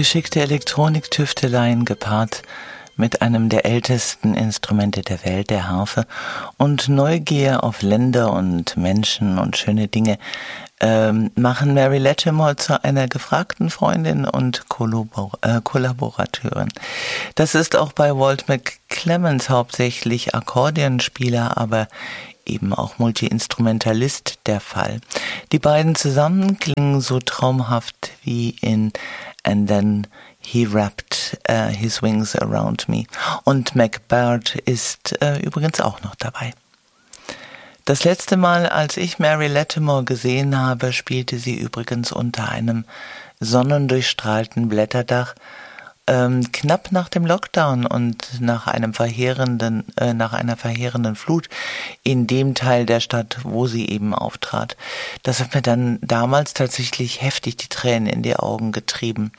geschickte Elektroniktüfteleien gepaart mit einem der ältesten Instrumente der Welt, der Harfe, und Neugier auf Länder und Menschen und schöne Dinge machen Mary Latimore zu einer gefragten Freundin und Kollaborateurin. Das ist auch bei Walt McClemens hauptsächlich Akkordeonspieler, aber eben auch Multi-Instrumentalist der Fall. Die beiden zusammen klingen so traumhaft wie in And Then He Wrapped His Wings Around Me. Und Mac Baird ist übrigens auch noch dabei. Das letzte Mal, als ich Mary Latimore gesehen habe, spielte sie übrigens unter einem sonnendurchstrahlten Blätterdach, knapp nach dem Lockdown und nach einer verheerenden Flut in dem Teil der Stadt, wo sie eben auftrat. Das hat mir dann damals tatsächlich heftig die Tränen in die Augen getrieben.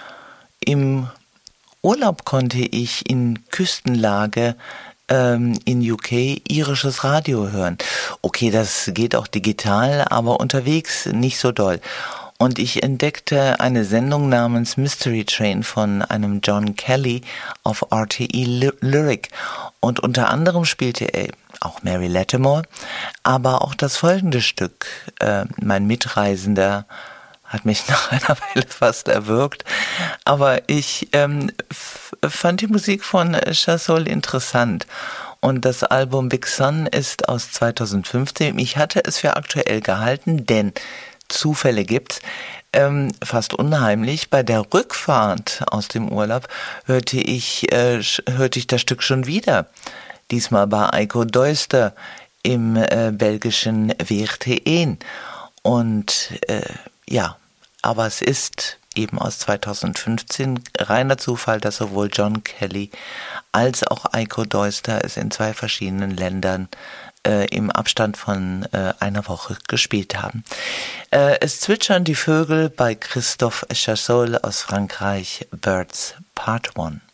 Im Urlaub konnte ich in Küstenlage in UK irisches Radio hören. Okay, das geht auch digital, aber unterwegs nicht so doll. Und ich entdeckte eine Sendung namens Mystery Train von einem John Kelly auf RTE Lyric. Und unter anderem spielte er auch Mary Latimore, aber auch das folgende Stück, mein Mitreisender, hat mich nach einer Weile fast erwürgt. Aber ich fand die Musik von Chassault interessant. Und das Album Big Sun ist aus 2015. Ich hatte es für aktuell gehalten, denn Zufälle gibt's. Fast unheimlich. Bei der Rückfahrt aus dem Urlaub hörte ich das Stück schon wieder. Diesmal bei Eiko Deuster im belgischen WRT1. Und ja, aber es ist eben aus 2015 reiner Zufall, dass sowohl John Kelly als auch Eiko Deuster es in 2 verschiedenen Ländern im Abstand von einer Woche gespielt haben. Es zwitschern die Vögel bei Christophe Chassault aus Frankreich, Birds Part 1.